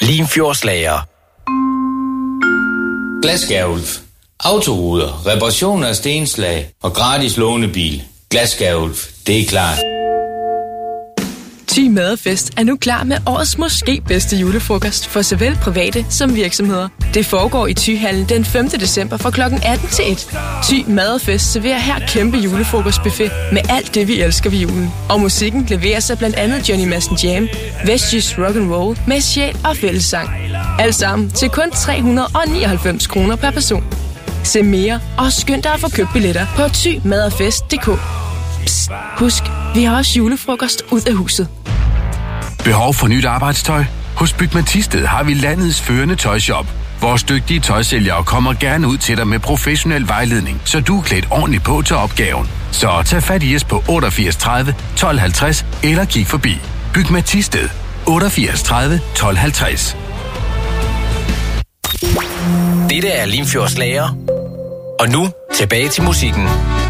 Limfjordslager. Glasskærulf. Autoruder, reparation af stenslag og gratis lånebil. Glasskærulf, det er klart. Thy Madefest er nu klar med årets måske bedste julefrokost for såvel private som virksomheder. Det foregår i Thyhallen den 5. december fra kl. 18 til 1. Thy Madefest serverer her kæmpe julefrokostbuffet med alt det, vi elsker ved julen. Og musikken leveres af blandt andet Johnny Madsen Jam, Vestjysk Rock'n'Roll med sjæl og fællessang. Alt sammen til kun 399 kroner per person. Se mere og skynd dig at få købt billetter på thymadefest.dk. Psst, husk, vi har også julefrokost ud af huset. Behov for nyt arbejdstøj? Hos Bygma Thisted har vi landets førende tøjshop. Vores dygtige tøjsælgere kommer gerne ud til dig med professionel vejledning, så du er klædt ordentligt på til opgaven. Så tag fat i os på 88 30 12 50 eller kig forbi. Bygma Thisted 88 30 12 50. Dette er Limfjordslager. Og nu tilbage til musikken.